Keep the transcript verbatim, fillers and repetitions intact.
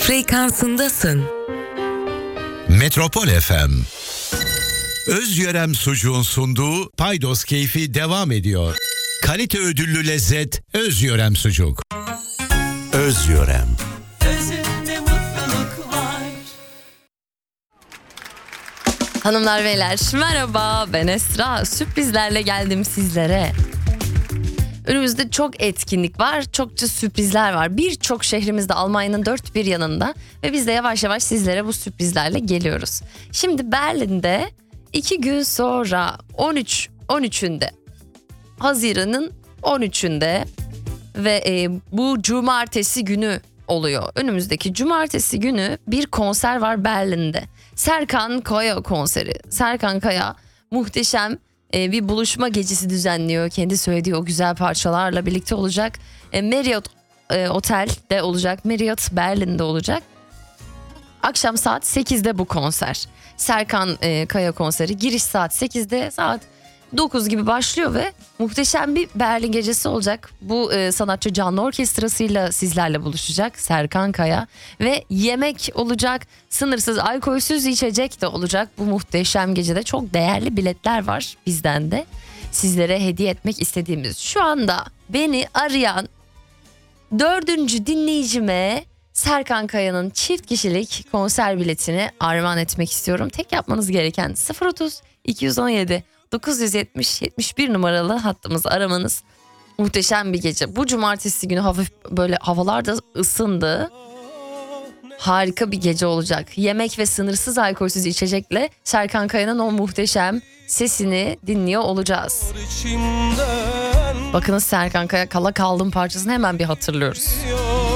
frekansındasın. Metropol F M. Özyörem sucuğun sunduğu Paydos Keyfi devam ediyor. Kalite ödüllü lezzet Özyörem sucuk. Özyörem. Özünde mutluluk var. Hanımlar beyler merhaba, ben Esra. Sürprizlerle geldim sizlere. Önümüzde çok etkinlik var, çokça sürprizler var. Birçok şehrimizde, Almanya'nın dört bir yanında ve biz de yavaş yavaş sizlere bu sürprizlerle geliyoruz. Şimdi Berlin'de iki gün sonra on üç on üçünde Haziran'ın on üçünde ve e, bu cumartesi günü oluyor. Önümüzdeki cumartesi günü bir konser var Berlin'de. Serkan Kaya konseri. Serkan Kaya muhteşem e, bir buluşma gecesi düzenliyor. Kendi söylediği o güzel parçalarla birlikte olacak. E, Marriott e, Otel'de olacak. Marriott Berlin'de olacak. Akşam saat sekizde bu konser. Serkan e, Kaya konseri. Giriş saat sekizde, saat dokuz gibi başlıyor ve muhteşem bir Berlin gecesi olacak. Bu e, sanatçı canlı orkestrasıyla sizlerle buluşacak, Serkan Kaya, ve yemek olacak, sınırsız alkolsüz içecek de olacak. Bu muhteşem gecede çok değerli biletler var bizden de sizlere hediye etmek istediğimiz. Şu anda beni arayan dördüncü dinleyicime Serkan Kaya'nın çift kişilik konser biletini armağan etmek istiyorum. Tek yapmanız gereken sıfır otuz iki yüz on yedi dokuz yüz yetmiş yetmiş bir numaralı hattımızı aramanız. Muhteşem bir gece. Bu cumartesi günü hafif böyle havalar da ısındı. Harika bir gece olacak. Yemek ve sınırsız alkolsüz içecekle Serkan Kaya'nın o muhteşem sesini dinliyor olacağız. Bakınız, Serkan Kaya Kala Kaldım parçasını hemen bir hatırlıyoruz.